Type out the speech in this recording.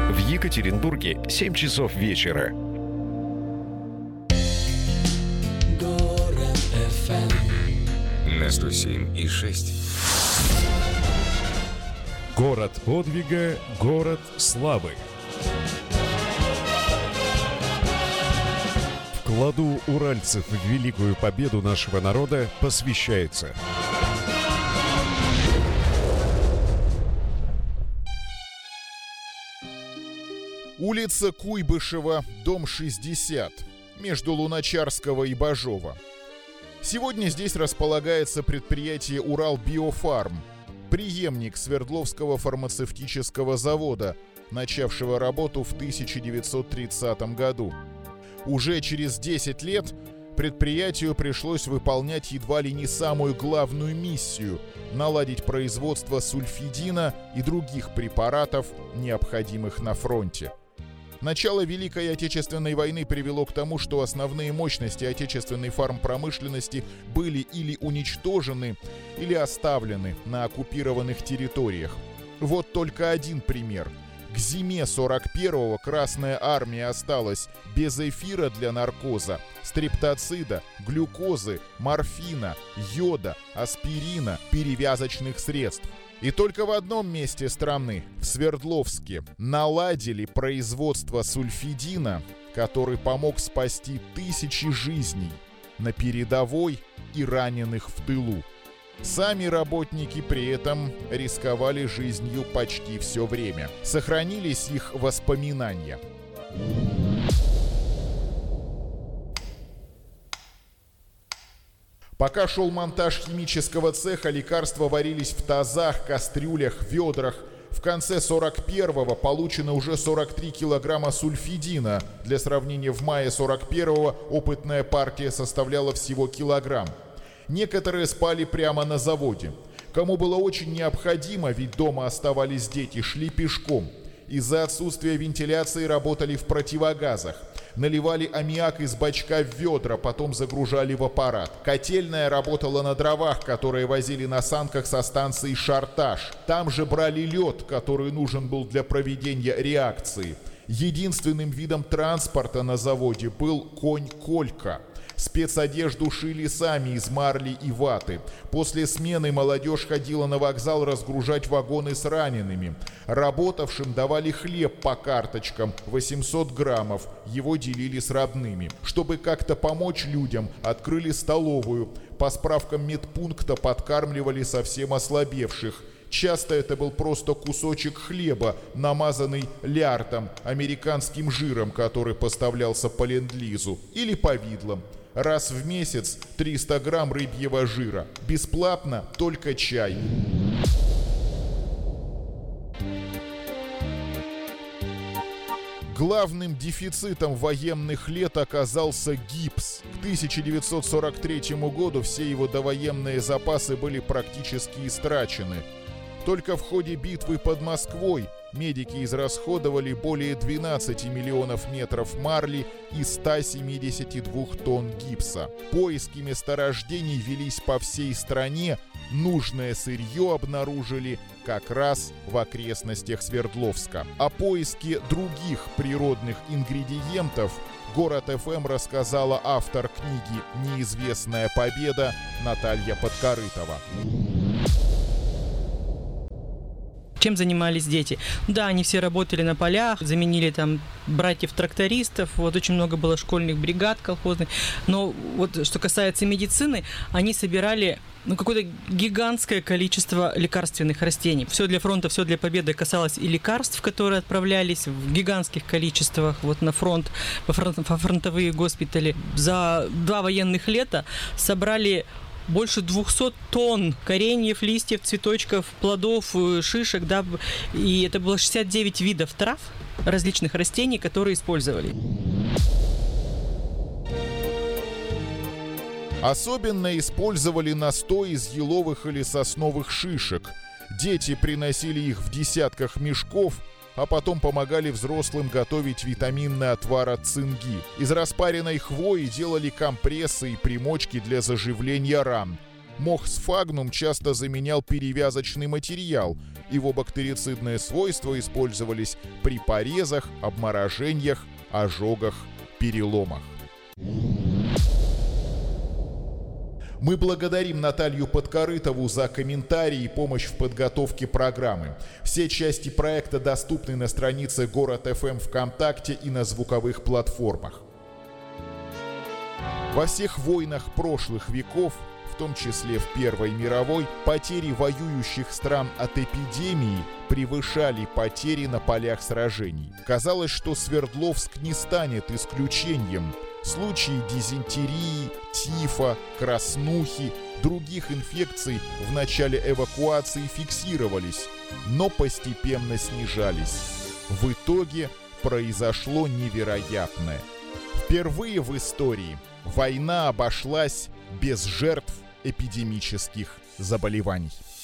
В Екатеринбурге 7 часов вечера. Город FM на 107,6. Город подвига, город славы. Вкладу уральцев в великую победу нашего народа посвящается. Улица Куйбышева, дом 60, между Луначарского и Бажова. Сегодня здесь располагается предприятие «Уралбиофарм», преемник Свердловского фармацевтического завода, начавшего работу в 1930 году. Уже через 10 лет предприятию пришлось выполнять едва ли не самую главную миссию – наладить производство сульфидина и других препаратов, необходимых на фронте. Начало Великой Отечественной войны привело к тому, что основные мощности отечественной фармпромышленности были или уничтожены, или оставлены на оккупированных территориях. Вот только один пример. К зиме 41-го Красная Армия осталась без эфира для наркоза, стрептоцида, глюкозы, морфина, йода, аспирина, перевязочных средств. И только в одном месте страны, в Свердловске, наладили производство сульфидина, который помог спасти тысячи жизней на передовой и раненых в тылу. Сами работники при этом рисковали жизнью почти все время. Сохранились их воспоминания. Пока шел монтаж химического цеха, лекарства варились в тазах, кастрюлях, ведрах. В конце 41-го получено уже 43 килограмма сульфидина. Для сравнения, в мае 41-го опытная партия составляла всего килограмм. Некоторые спали прямо на заводе. Кому было очень необходимо, ведь дома оставались дети, шли пешком. Из-за отсутствия вентиляции работали в противогазах. Наливали аммиак из бачка в ведра, потом загружали в аппарат. Котельная работала на дровах, которые возили на санках со станции Шарташ. Там же брали лед, который нужен был для проведения реакции. Единственным видом транспорта на заводе был конь-колька. Спецодежду шили сами из марли и ваты. После смены молодежь ходила на вокзал разгружать вагоны с ранеными. Работавшим давали хлеб по карточкам, 800 граммов. Его делили с родными. Чтобы как-то помочь людям, открыли столовую. По справкам медпункта подкармливали совсем ослабевших. Часто это был просто кусочек хлеба, намазанный лярдом, американским жиром, который поставлялся по ленд-лизу, или повидлом. Раз в месяц 300 грамм рыбьего жира. Бесплатно только чай. Главным дефицитом военных лет оказался гипс. К 1943 году все его довоенные запасы были практически истрачены. Только в ходе битвы под Москвой медики израсходовали более 12 миллионов метров марли и 172 тонн гипса. Поиски месторождений велись по всей стране, нужное сырье обнаружили как раз в окрестностях Свердловска. О поиске других природных ингредиентов Город ФМ рассказала автор книги «Неизвестная победа» Наталья Подкорытова. Чем занимались дети? Да, они все работали на полях, заменили там братьев-трактористов, вот очень много было школьных бригад колхозных. Но вот что касается медицины, они собирали какое-то гигантское количество лекарственных растений. Все для фронта, все для победы касалось и лекарств, которые отправлялись в гигантских количествах вот на фронт, во фронтовые госпитали. За 2 военных лета собрали больше 200 тонн кореньев, листьев, цветочков, плодов, шишек, да, и это было 69 видов трав, различных растений, которые использовали. Особенно использовали настой из еловых или сосновых шишек. Дети приносили их в десятках мешков, а потом помогали взрослым готовить витаминный отвар от цинги. Из распаренной хвои делали компрессы и примочки для заживления ран. Мох сфагнум часто заменял перевязочный материал. Его бактерицидные свойства использовались при порезах, обморожениях, ожогах, переломах. Мы благодарим Наталью Подкорытову за комментарии и помощь в подготовке программы. Все части проекта доступны на странице Город ФМ ВКонтакте и на звуковых платформах. Во всех войнах прошлых веков, в том числе в Первой мировой, потери воюющих стран от эпидемии превышали потери на полях сражений. Казалось, что Свердловск не станет исключением. Случаи дизентерии, тифа, краснухи, других инфекций в начале эвакуации фиксировались, но постепенно снижались. В итоге произошло невероятное. Впервые в истории война обошлась без жертв эпидемических заболеваний.